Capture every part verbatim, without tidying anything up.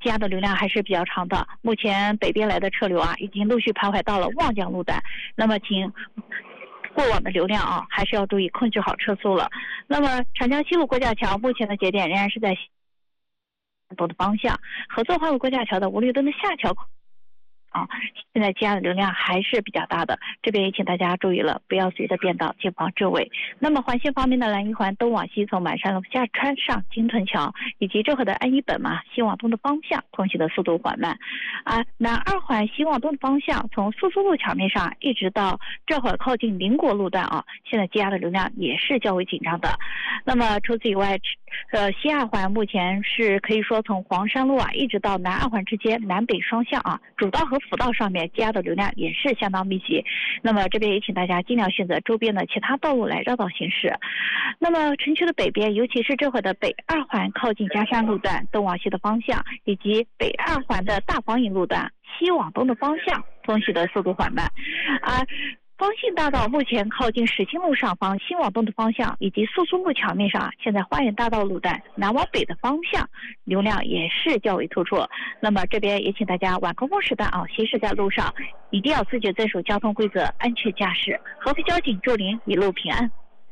积压的流量还是比较长的。目前北边来的车流啊，已经陆续徘徊到了望江路段。那么，请过往的流量啊，还是要注意控制好车速了。那么，长江西路过架桥目前的节点仍然是在东的方向，合作花路过架桥的五里墩的下桥啊，现在积压的流量还是比较大的，这边也请大家注意了，不要随着变道前方正位。那么环线方面的南一环东往西从满山路下穿上金屯桥，以及这会的安一本嘛西往东的方向通行的速度缓慢啊。南二环西往东的方向从苏苏路桥面上一直到这会靠近邻国路段啊，现在积压的流量也是较为紧张的。那么除此以外，呃西二环目前是可以说从黄山路啊一直到南二环之间南北双向啊，主道和辅道上面积压的流量也是相当密集。那么这边也请大家尽量选择周边的其他道路来绕道行驶。那么城区的北边，尤其是这会的北二环靠近嘉山路段东往西的方向，以及北二环的大黄营路段西往东的方向通行的速度缓慢啊。方信大道目前靠近始兴路上方西往东的方向，以及苏苏路桥面上，现在花园大道路段南往北的方向流量也是较为突出。那么这边也请大家晚高峰时段啊，行驶在路上一定要自觉遵守交通规则，安全驾驶。合肥交警祝您一路平安。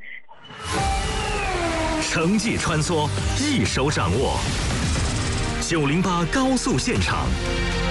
城际穿梭，一手掌握。九零八高速现场。